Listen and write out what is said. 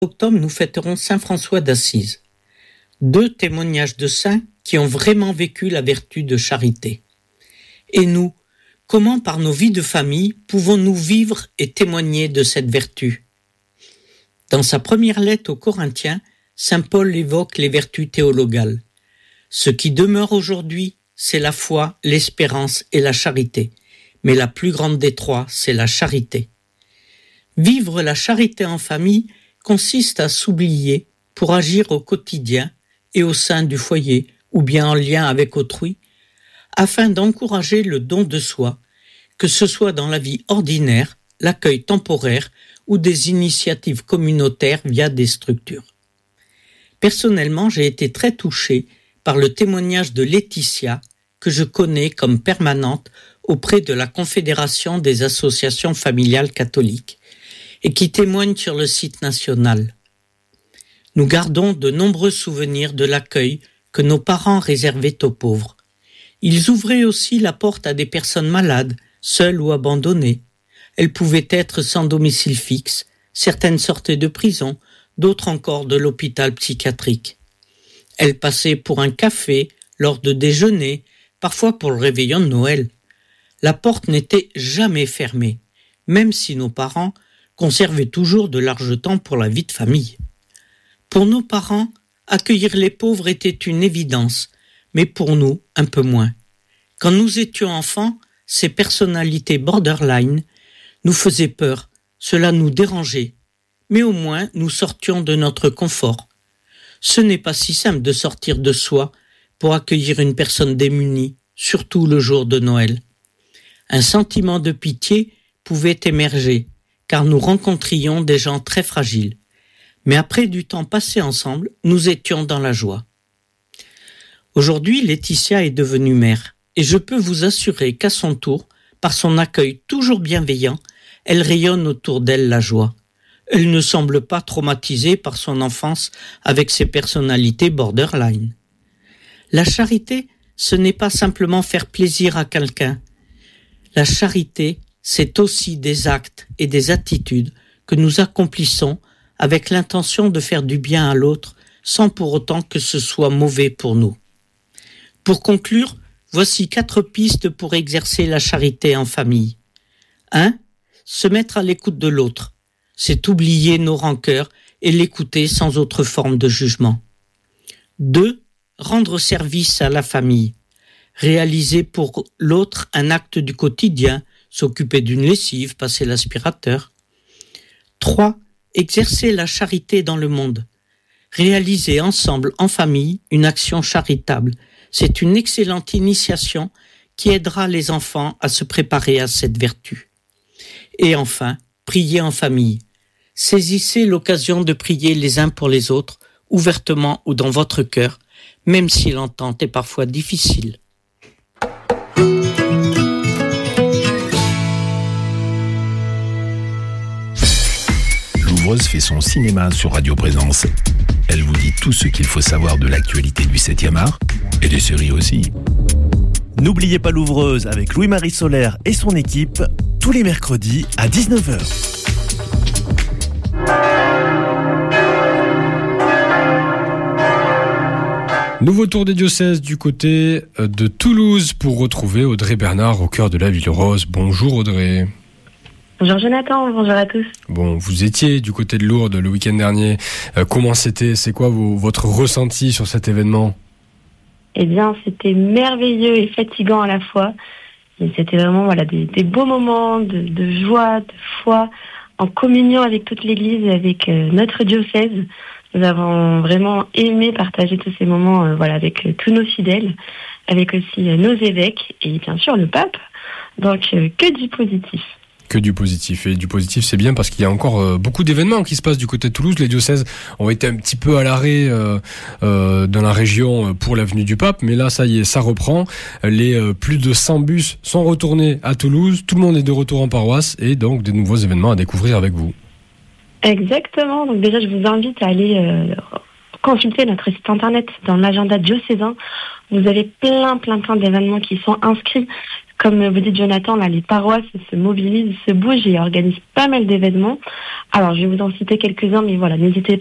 octobre, nous fêterons Saint François d'Assise. 2 témoignages de saints qui ont vraiment vécu la vertu de charité. Et nous, comment par nos vies de famille pouvons-nous vivre et témoigner de cette vertu ? Dans sa première lettre aux Corinthiens, saint Paul évoque les vertus théologales. Ce qui demeure aujourd'hui, c'est la foi, l'espérance et la charité. Mais la plus grande des 3, c'est la charité. Vivre la charité en famille consiste à s'oublier pour agir au quotidien et au sein du foyer ou bien en lien avec autrui, afin d'encourager le don de soi, que ce soit dans la vie ordinaire, l'accueil temporaire ou des initiatives communautaires via des structures. Personnellement, j'ai été très touché par le témoignage de Laetitia, que je connais comme permanente auprès de la Confédération des associations familiales catholiques, et qui témoigne sur le site national. Nous gardons de nombreux souvenirs de l'accueil que nos parents réservaient aux pauvres. Ils ouvraient aussi la porte à des personnes malades, seules ou abandonnées. Elles pouvaient être sans domicile fixe, certaines sortaient de prison, d'autres encore de l'hôpital psychiatrique. Elles passaient pour un café, lors de déjeuner, parfois pour le réveillon de Noël. La porte n'était jamais fermée, même si nos parents conservaient toujours de large temps pour la vie de famille. Pour nos parents, accueillir les pauvres était une évidence, mais pour nous, un peu moins. Quand nous étions enfants, ces personnalités borderline nous faisaient peur, cela nous dérangeait, mais au moins nous sortions de notre confort. Ce n'est pas si simple de sortir de soi pour accueillir une personne démunie, surtout le jour de Noël. Un sentiment de pitié pouvait émerger, car nous rencontrions des gens très fragiles. Mais après du temps passé ensemble, nous étions dans la joie. Aujourd'hui, Laetitia est devenue mère, et je peux vous assurer qu'à son tour, par son accueil toujours bienveillant, elle rayonne autour d'elle la joie. Elle ne semble pas traumatisée par son enfance avec ses personnalités borderline. La charité, ce n'est pas simplement faire plaisir à quelqu'un. La charité, c'est aussi des actes et des attitudes que nous accomplissons avec l'intention de faire du bien à l'autre sans pour autant que ce soit mauvais pour nous. Pour conclure, voici 4 pistes pour exercer la charité en famille. 1. Se mettre à l'écoute de l'autre. C'est oublier nos rancœurs et l'écouter sans autre forme de jugement. 2. Rendre service à la famille. Réaliser pour l'autre un acte du quotidien, s'occuper d'une lessive, passer l'aspirateur. 3. Exercer la charité dans le monde. Réaliser ensemble, en famille, une action charitable. C'est une excellente initiation qui aidera les enfants à se préparer à cette vertu. Et enfin, prier en famille. Saisissez l'occasion de prier les uns pour les autres, ouvertement ou dans votre cœur, même si l'entente est parfois difficile. Louvreuse fait son cinéma sur Radio Présence. Elle vous dit tout ce qu'il faut savoir de l'actualité du 7e art et des séries aussi. N'oubliez pas Louvreuse avec Louis-Marie Solaire et son équipe tous les mercredis à 19h. Nouveau tour des diocèses du côté de Toulouse pour retrouver Audrey Bernard au cœur de la Ville Rose. Bonjour Audrey. Bonjour Jonathan, bonjour à tous. Bon, vous étiez du côté de Lourdes le week-end dernier. Comment c'était ? C'est quoi votre ressenti sur cet événement ? Eh bien, c'était merveilleux et fatigant à la fois. Et c'était vraiment des beaux moments de joie, de foi, en communion avec toute l'Église et avec notre diocèse. Nous avons vraiment aimé partager tous ces moments avec tous nos fidèles, avec aussi nos évêques et bien sûr le pape. Donc, que du positif. Que du positif. Et du positif, c'est bien parce qu'il y a encore beaucoup d'événements qui se passent du côté de Toulouse. Les diocèses ont été un petit peu à l'arrêt dans la région pour la venue du pape. Mais là, ça y est, ça reprend. Les plus de 100 bus sont retournés à Toulouse. Tout le monde est de retour en paroisse. Et donc, des nouveaux événements à découvrir avec vous. Exactement. Donc déjà, je vous invite à aller consulter notre site internet dans l'agenda diocésain. Vous avez plein d'événements qui sont inscrits. comme vous dites Jonathan, là, les paroisses se mobilisent, se bougent et organisent pas mal d'événements. Alors, je vais vous en citer quelques-uns, mais voilà, n'hésitez